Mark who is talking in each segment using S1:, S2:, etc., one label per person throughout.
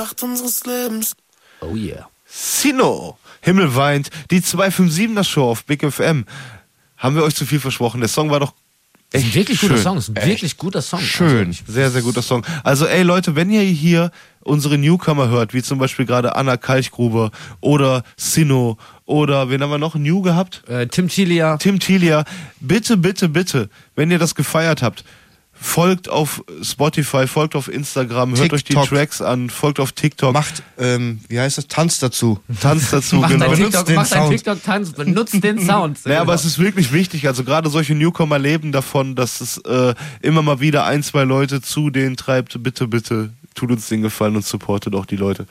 S1: Nacht unseres Lebens.
S2: Oh yeah.
S3: Sino, Himmel weint, die 257er Show auf Big FM. Haben wir euch zu viel versprochen? Der Song war doch echt
S2: Ein wirklich
S3: schön.
S2: guter Song. Ist ein wirklich guter Song.
S3: Schön,
S2: Also,
S3: sehr, sehr guter Song. Also ey Leute, wenn ihr hier unsere Newcomer hört, wie zum Beispiel gerade Anna Kalchgruber oder Sino oder wen haben wir noch? New gehabt?
S2: Tim Tilia.
S3: Tim Tilia. Bitte, bitte, bitte, wenn ihr das gefeiert habt, folgt auf Spotify, folgt auf Instagram, hört euch die
S4: TikTok.
S3: Tracks an, folgt auf TikTok.
S4: Macht, wie heißt das? Tanzt dazu.
S3: Tanzt dazu,
S2: Mach
S3: genau.
S2: dein TikTok-Tanz, benutzt den Sound.
S3: Ja, aber es ist wirklich wichtig, also gerade solche Newcomer leben davon, dass es immer mal wieder ein, zwei Leute zu denen treibt. Bitte, bitte, tut uns den Gefallen und supportet auch die Leute.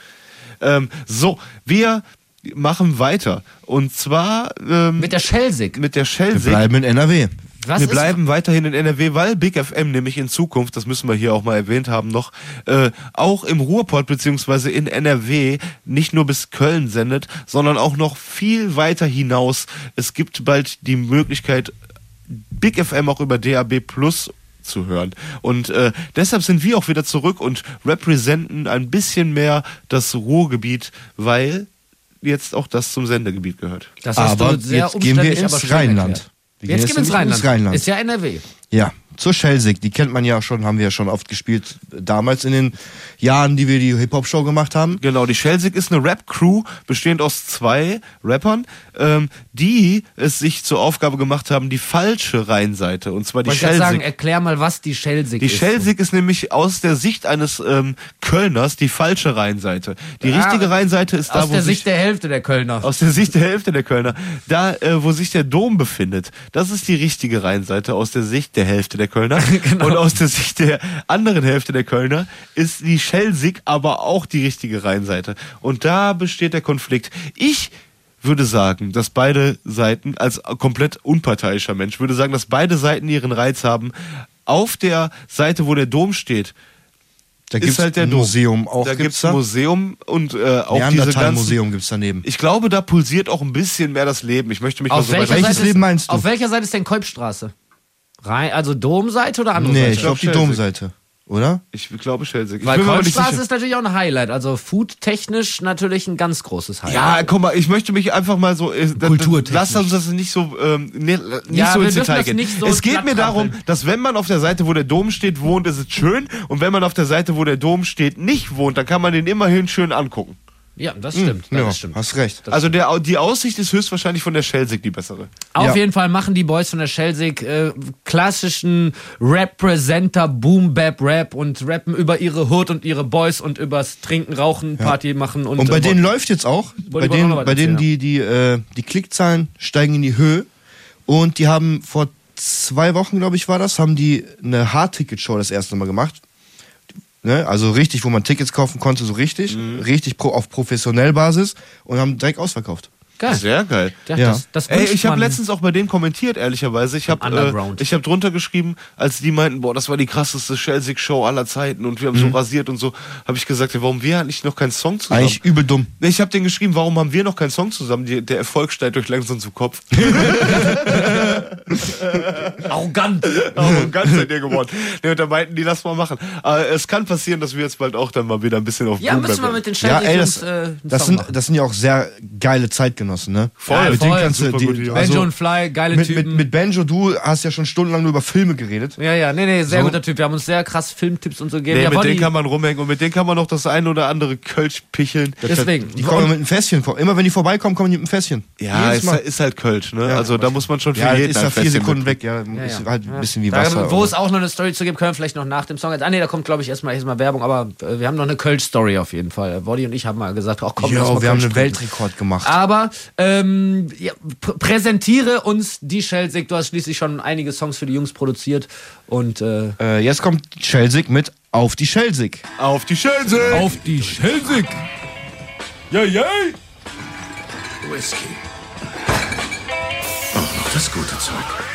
S3: So, wir machen weiter. Und zwar
S2: Mit der Schelsig.
S3: mit der
S4: Wir
S3: Schelsig.
S4: bleiben in NRW.
S2: Was
S3: Wir
S2: ist-
S3: bleiben weiterhin in NRW, weil Big FM nämlich in Zukunft, das müssen wir hier auch mal erwähnt haben noch, auch im Ruhrpott beziehungsweise in NRW nicht nur bis Köln sendet, sondern auch noch viel weiter hinaus. Es gibt bald die Möglichkeit, Big FM auch über DAB Plus zu hören. Und deshalb sind wir auch wieder zurück und representen ein bisschen mehr das Ruhrgebiet, weil jetzt auch das zum Sendegebiet gehört.
S2: Das hast
S4: Aber
S2: du sehr
S4: jetzt gehen wir
S2: umständlich, aber
S4: ins
S2: schön
S4: Rheinland.
S2: erklärt.
S4: Wir
S2: Jetzt gehen wir ins
S4: nämlich
S2: Rheinland. Ist ja NRW.
S4: Ja, zur Schelsig. Die kennt man ja schon, haben wir ja schon oft gespielt. Damals in den Jahren, die wir die Hip-Hop-Show gemacht haben.
S3: Genau, die Schelsig ist eine Rap-Crew, bestehend aus 2 Rappern, die es sich zur Aufgabe gemacht haben, die falsche Rheinseite, und zwar die
S2: Ich wollte gerade sagen,
S3: Schelsig.
S2: erklär mal, was die Schelsig
S3: Die
S2: ist.
S3: Schelsig ist nämlich aus der Sicht eines Kölners die falsche Rheinseite. Die
S2: Ja,
S3: richtige Rheinseite ist da,
S2: Aus
S3: wo
S2: der
S3: sich...
S2: Sicht der Hälfte der Kölner.
S3: Aus der Sicht der Hälfte der Kölner. Da, wo sich der Dom befindet, das ist die richtige Rheinseite aus der Sicht der Hälfte der Kölner.
S2: Genau.
S3: Und aus der Sicht der anderen Hälfte der Kölner ist die Schelsig aber auch die richtige Rheinseite. Und da besteht der Konflikt. Ich würde sagen, dass beide Seiten, als komplett unparteiischer Mensch, würde sagen, dass beide Seiten ihren Reiz haben. Auf der Seite, wo der Dom steht,
S4: Da
S3: ist
S4: gibt's
S3: halt der
S4: ein
S3: Dom.
S4: Museum auch.
S3: Da
S4: gibt's
S3: gibt's
S4: da?
S3: ein Museum und auch diese ganzen...
S4: Neandertal-Museum gibt's daneben.
S3: Ich glaube, da pulsiert auch ein bisschen mehr das Leben. Ich möchte mich mal so weit...
S4: Welches
S2: Seite
S4: Leben meinst du?
S2: Auf welcher Seite ist denn Kolbstraße? Also Domseite oder andere
S4: Nee,
S2: Seite?
S4: ich glaube die
S3: Schelsig.
S4: Domseite. Oder?
S3: Ich glaube Schelsig. Ich
S2: Weil
S3: bin mir aber nicht
S2: Kolbstraße
S3: sicher.
S2: ist natürlich auch ein Highlight. Also foodtechnisch natürlich ein ganz großes Highlight.
S3: Ja, guck mal, ich möchte mich einfach mal so...
S2: Kulturtechnisch.
S3: Lass uns das nicht so, nicht
S2: Ja,
S3: so
S2: wir
S3: ins
S2: dürfen
S3: Detail
S2: das
S3: gehen.
S2: nicht so
S3: Es geht mir darum,
S2: abtrampeln.
S3: dass wenn man auf der Seite, wo der Dom steht, wohnt, ist es schön. Und wenn man auf der Seite, wo der Dom steht, nicht wohnt, dann kann man den immerhin schön angucken.
S2: Ja, das stimmt.
S4: Ja,
S2: Das stimmt.
S4: hast recht.
S3: Also die Aussicht ist höchstwahrscheinlich von der Schelsig die bessere.
S2: Auf
S4: Ja.
S2: jeden Fall machen die Boys von der Schelsig klassischen Representer, Boom-Bap-Rap und rappen über ihre Hood und ihre Boys und übers Trinken, Rauchen, Party machen. Und
S4: Und bei denen läuft jetzt auch, bei
S2: wollte ich auch noch
S4: denen,
S2: was
S4: bei denen
S2: erzählen,
S4: die Klickzahlen steigen in die Höhe und die haben vor 2 Wochen, glaube ich, war das, haben die eine Hard-Ticket-Show das erste Mal gemacht. Ne? Also richtig, wo man Tickets kaufen konnte, so richtig, richtig auf professionell Basis und haben direkt ausverkauft.
S2: Geil.
S3: Sehr geil.
S2: Ja,
S4: Ja.
S2: Das
S3: Ey,
S2: wünscht
S3: ich habe
S2: man.
S3: letztens auch bei denen kommentiert, ehrlicherweise. Ich habe
S2: Underground.
S3: hab drunter geschrieben, als die meinten, boah, das war die krasseste Schelsig-Show aller Zeiten und wir haben so rasiert und so, habe ich gesagt, ja, warum wir eigentlich noch keinen Song zusammen?
S4: Eigentlich übel dumm.
S3: Nee, ich habe denen geschrieben, warum haben wir noch keinen Song zusammen? Der Erfolg steigt euch langsam zu Kopf.
S2: Arrogant.
S3: Ganz seid ihr geworden. Nee, und da meinten die, lass mal machen. Aber es kann passieren, dass wir jetzt bald auch dann mal wieder ein bisschen auf
S2: Ja,
S3: Boom
S2: müssen wir
S3: bleiben.
S2: mit den
S4: Ja,
S2: Schelsig
S4: ey,
S2: uns
S4: das,
S2: einen
S4: das,
S2: Song
S4: sind,
S2: machen.
S4: das sind ja auch sehr geile Zeitgenossen, ne?
S3: Voll,
S4: mit denen
S2: voll,
S4: kannst du,
S3: super
S4: die,
S3: gut, ja.
S4: also
S2: Benjo und Fly, geile
S4: mit,
S2: Typen.
S4: mit Benjo, du hast ja schon stundenlang nur über Filme geredet.
S2: Ja, nee, sehr
S4: So.
S2: guter Typ. Wir haben uns sehr krass Filmtipps und so gegeben.
S3: Nee,
S2: Ja,
S3: mit denen
S2: Wolli,
S3: kann man rumhängen und mit denen kann man noch das ein oder andere Kölsch picheln.
S2: deswegen.
S4: Die kommen mit einem Fässchen vor. Immer wenn die vorbeikommen, kommen die mit einem Fässchen.
S3: Ja,
S4: Jedes Mal.
S3: ist halt Kölsch, ne?
S4: Ja.
S3: Also da muss man schon für
S4: Ja, das
S3: jeden
S4: ist ja
S3: ein
S4: 4
S3: Fässchen
S4: Sekunden
S3: mit.
S4: weg. Ja,
S2: Ja,
S4: ist
S2: ja.
S4: halt ein bisschen wie
S2: Da,
S4: Wasser.
S2: wo es auch noch eine Story zu gibt, können wir vielleicht noch nach dem Song. Da kommt, glaube ich, erstmal Werbung, aber wir haben noch eine Kölsch-Story auf jeden Fall. Wolli und ich haben mal gesagt, ach komm, lass mal
S4: Jo, wir haben
S2: Kölsch
S4: einen
S2: trinken.
S4: Weltrekord gemacht.
S2: Aber ja, präsentiere uns die Schelsig. Du hast schließlich schon einige Songs für die Jungs produziert. Und
S4: Jetzt kommt Schelsig mit Auf die Schelsig.
S3: Auf die Schelsig!
S2: auf die Schelsig!
S3: Ja, ja!
S1: Whisky. Auch noch das gute Zeug.